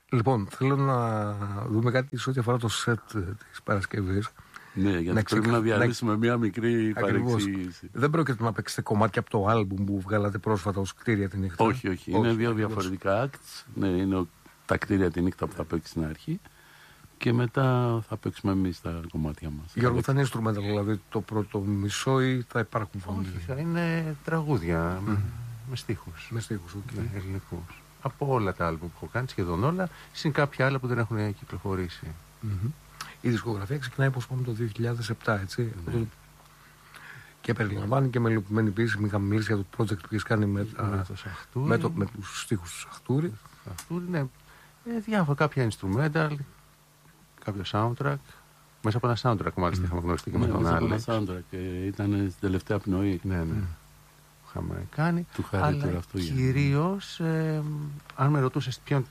Λοιπόν, θέλω να δούμε κάτι σε ό,τι αφορά το σετ της Παρασκευής. Ναι, γιατί πρέπει να διαλύσουμε μια μικρή παρεξήγηση. Δεν πρόκειται να παίξετε κομμάτια από το άλμπουμ που βγάλατε πρόσφατα ως Κτίρια τη Νύχτα. Όχι. Είναι δύο διαφορετικά acts. Ναι, είναι τα Κτίρια τη Νύχτα που θα παίξει στην αρχή. Και μετά θα παίξουμε εμείς τα κομμάτια μας. Γιώργο, θα είναι instrumental, δηλαδή το πρώτο μισό, ή θα υπάρχουν φωνές? Όχι, θα είναι τραγούδια με στίχους. Με στίχους, okay. Ελληνικούς. Από όλα τα άλμπουμ που έχω κάνει, σχεδόν όλα, συν κάποια άλλα που δεν έχουν κυκλοφορήσει. Η δισκογραφία ξεκινάει, όπως είπαμε, το 2007, έτσι. Και περιλαμβάνει και μελοποιημένη ποιήση. Είχαμε μιλήσει για το project που έχεις κάνει με τους στίχους του Σαχτούρη. Ναι. Διάφορα, κάποια instrumental, κάποιο soundtrack. Μέσα από ένα soundtrack, μάλιστα, είχαμε γνωριστεί και με τον Άλεξ. Μέσα από ένα soundtrack. Ήταν στην τελευταία πνοή. Ναι. Είχαμε κάνει. Του χαρακτήρα αυτό. Κυρίως, αν με ρωτούσες ποιον.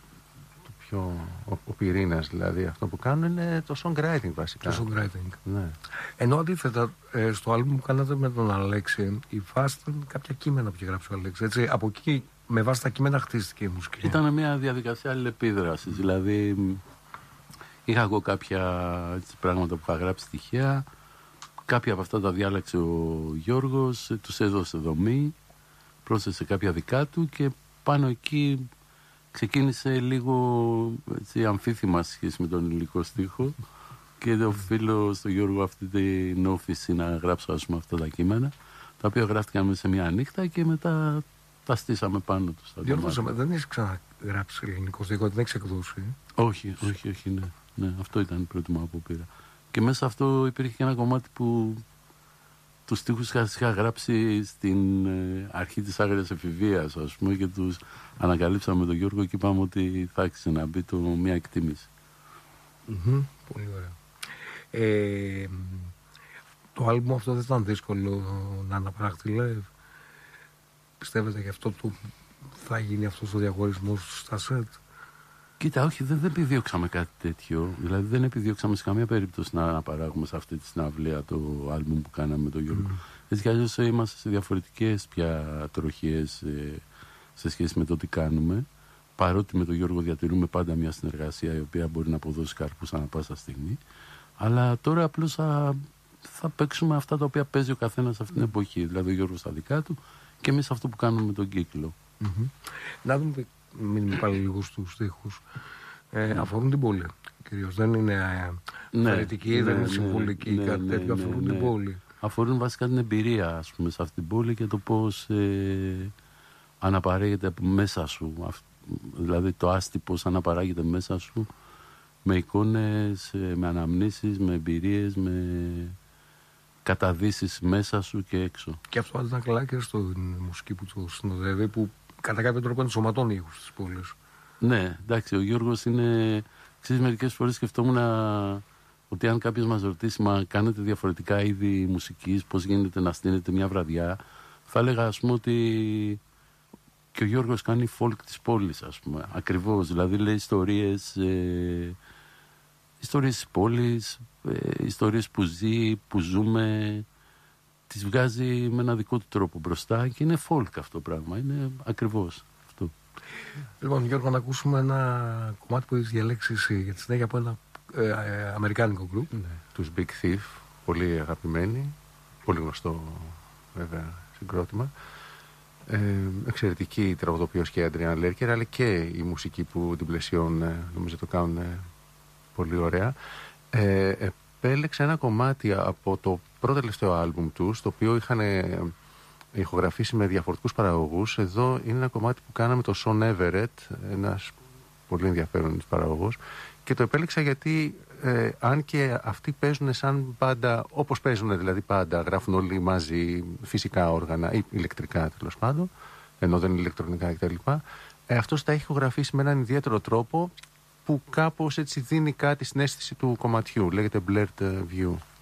Ο πυρήνας, δηλαδή, αυτό που κάνουν είναι το songwriting βασικά. Το songwriting. Ναι. Ενώ αντίθετα, στο άλμπουμ που κάνατε με τον Αλέξη, η φάση ήταν κάποια κείμενα που είχε γράψει ο Αλέξη. Έτσι, από εκεί, με βάση τα κείμενα, χτίστηκε η μουσική. Ήταν μια διαδικασία αλληλεπίδρασης. Δηλαδή, είχα εγώ κάποια πράγματα που είχα γράψει τυχαία. Κάποια από αυτά τα διάλεξε ο Γιώργος, τους έδωσε δομή, πρόσθεσε κάποια δικά του και πάνω εκεί ξεκίνησε λίγο έτσι, αμφίθυμα σχέση με τον υλικό στίχο και οφείλω στον Γιώργο αυτή την όφηση να γράψω, ας πούμε, αυτά τα κείμενα, τα οποία γράφτηκαν μέσα σε μια νύχτα και μετά τα στήσαμε πάνω τους. Γιώργο, δεν έχεις ξαναγράψει ελληνικό στίχο, δεν έχεις εκδώσει? Όχι, ναι. Αυτό ήταν η πρώτη μου απόπειρα. Και μέσα σε αυτό υπήρχε και ένα κομμάτι που τους στίχους είχα γράψει στην αρχή της άγριας εφηβείας, ας πούμε, και τους ανακαλύψαμε με τον Γιώργο και είπαμε ότι θα άξιζε να μπει μια εκτίμηση. Πολύ ωραία. Το άλμπουμ αυτό δεν ήταν δύσκολο να αναπαραχθεί live? Πιστεύετε γι' αυτό θα γίνει αυτός ο διαχωρισμός στα σετ? Κοίτα, όχι, δεν επιδιώξαμε κάτι τέτοιο. Δηλαδή δεν επιδιώξαμε σε καμία περίπτωση να αναπαράγουμε σε αυτή τη συναυλία το άλμπουμ που κάναμε με τον Γιώργο. Έτσι κι αλλιώς είμαστε σε διαφορετικές πια τροχίες σε σχέση με το τι κάνουμε. Παρότι με τον Γιώργο διατηρούμε πάντα μια συνεργασία η οποία μπορεί να αποδώσει καρπούς ανά πάσα στιγμή. Αλλά τώρα απλώς θα παίξουμε αυτά τα οποία παίζει ο καθένας αυτή την εποχή. Δηλαδή ο Γιώργος στα δικά του και εμείς αυτό που κάνουμε με τον κύκλο. Να δούμε, μείνουμε πάλι λίγο στους στίχους. Αφορούν την πόλη κυρίως. Δεν είναι θεωρητικοί, δεν είναι συμβολικοί, κάτι τέτοιο. Αφορούν την πόλη. Αφορούν βασικά την εμπειρία, ας πούμε, σε αυτή την πόλη και το πώς αναπαράγεται μέσα σου. Δηλαδή το άστι πώς αναπαράγεται μέσα σου, με εικόνες, με αναμνήσεις, με εμπειρίες, με καταδύσεις μέσα σου και έξω. Και αυτό ήταν καλά και στην μουσική που το συνοδεύει, που κατά κάποιο τρόπο ενσωματώνει ήχους της πόλης. Ναι, εντάξει, ο Γιώργος είναι... Ξέρεις, μερικές φορές σκεφτόμουν ότι αν κάποιος μας ρωτήσει, μα κάνετε διαφορετικά είδη μουσικής, πώς γίνεται να στείνετε μια βραδιά, θα έλεγα, ας πούμε, ότι και ο Γιώργος κάνει folk της πόλης, ας πούμε, ακριβώς. Δηλαδή λέει ιστορίες της πόλης, ιστορίες που ζει, που ζούμε, τις βγάζει με ένα δικό του τρόπο μπροστά και είναι folk αυτό το πράγμα, είναι ακριβώς αυτό. Λοιπόν, Γιώργο, να ακούσουμε ένα κομμάτι που έχεις διαλέξει για τη συνέχεια από ένα αμερικάνικο group. Ναι, τους Big Thief, πολύ αγαπημένοι, πολύ γνωστό βέβαια συγκρότημα. Εξαιρετική τραγουδοποιός και η Αντριάν Λέρκερ, αλλά και η μουσική που την πλαισιώνουν, νομίζω το κάνουν πολύ ωραία. Επέλεξα ένα κομμάτι από το πρώτο τελευταίο άλμπουμ τους, το οποίο είχαν ηχογραφήσει με διαφορετικούς παραγωγούς. Εδώ είναι ένα κομμάτι που κάναμε το Sean Everett, ένας πολύ ενδιαφέρον παραγωγός, και το επέλεξα γιατί αν και αυτοί παίζουν σαν μπάντα, όπως παίζουν δηλαδή πάντα, γράφουν όλοι μαζί φυσικά όργανα ή ηλεκτρικά τέλος πάντων, ενώ δεν είναι ηλεκτρονικά κτλ. Αυτός τα έχει ηχογραφήσει με έναν ιδιαίτερο τρόπο που κάπως έτσι δίνει κάτι στην αίσθηση του κομματιού. Λέγεται Blurred View.